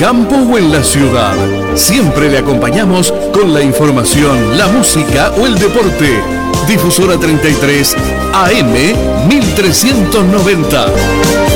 campo o en la ciudad. Siempre le acompañamos con la información, la música o el deporte. Difusora 33 AM 1390.